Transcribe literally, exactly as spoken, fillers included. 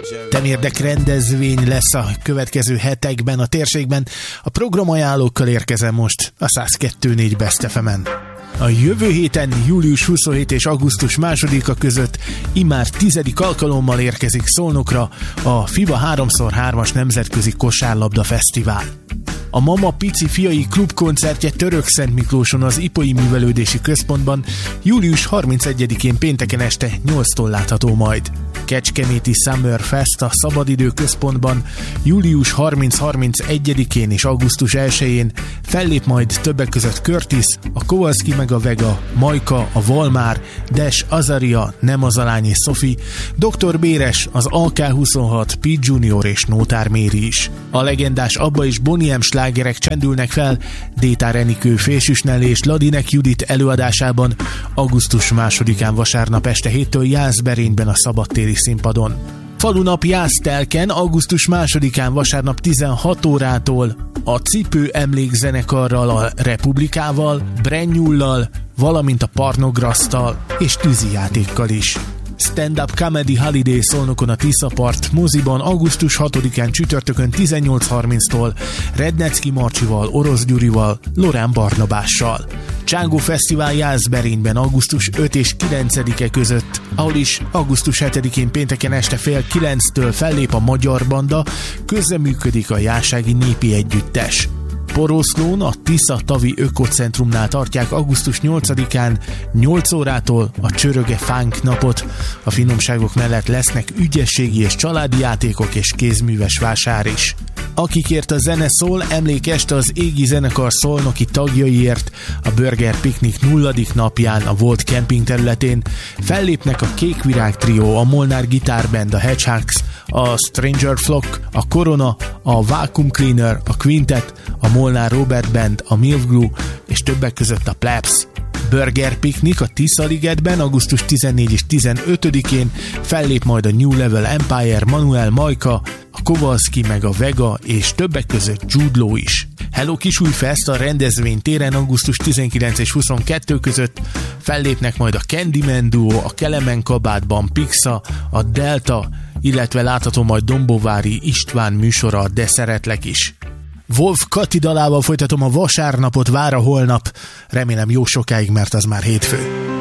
Temérdek rendezvény lesz a következő hetekben a térségben. A programajánlókkal érkezem most a száz kettő négy Best ef emen. A jövő héten július huszonhetedike és augusztus másodika között immár tizedik alkalommal érkezik Szolnokra a FIBA három szor hármas Nemzetközi Kosárlabda Fesztivál. A Mama Pici fiai klubkoncertje Törökszent Miklóson az Ipoly Művelődési Központban július harmincegyedikén pénteken este nyolctól látható majd. Kecskeméti Summer Fest a Szabadidő Központban július harminc-harmincegyedikén és augusztus elsején fellép majd többek között Curtis, a Kowalski meg a Vega, Majka, a Volmár, Des, Azaria, Nemazalány és Sophie, doktor Béres, az á ká huszonhat, Pete Junior és Nótár Méri is. A legendás Abba és Bonnie M slágerek csendülnek fel Détár Enikő, Fésűsnell és Ladinek Judit előadásában augusztus másodikán vasárnap este héttől Jászberényben a szabadtéri színpadon. Falunap Jásztelken augusztus másodikán vasárnap tizenhat órától a Cipő emlékzenekarral, a Republikával, Brennyullal, valamint a Parnograsztal és tűzijátékkal is. Stand-up Comedy Holiday Szolnokon a Tiszapart moziban augusztus hatodikán csütörtökön tizennyolc harminctól Rednecki Marcsival, Orosz Gyurival, Lorán Barnabással. Csángó Fesztivál Jászberényben augusztus ötödike és kilencedike között, ahol is augusztus hetedikén pénteken este fél kilenctől fellép a Magyar Banda, közreműködik a Jásági Népi Együttes. Poroszlón a Tisza Tavi Ökocentrumnál tartják augusztus nyolcadikán nyolc órától a Csöröge Funk napot. A finomságok mellett lesznek ügyességi és családi játékok és kézműves vásár is. Akikért a zene szól, emlékeste az Égi zenekar szolnoki tagjaiért a Burger Picnic nulladik napján a Volt Camping területén fellépnek a Kékvirág Trio, a Molnár Guitar Band, a Hedgehogs, a Stranger Flock, a Corona, a Vacuum Cleaner, a Quintet, a Molnár Robert Band, a Milk Glue és többek között a Plebs. Burger Picnic a Tiszaligetben augusztus tizennegyedikén és tizenötödikén fellép majd a New Level Empire, Manuel Majka, a Kowalski meg a Vega és többek között Jude Law is. Hello Kisújfest a rendezvény téren augusztus tizenkilencedike és huszonkettedike között fellépnek majd a Candyman Duo, a Kelemen kabátban Pixa, a Delta, illetve látható majd Dombovári István műsora, De szeretlek is. Wolf Kati dalával folytatom a vasárnapot, vár a holnap, remélem jó sokáig, mert az már hétfő.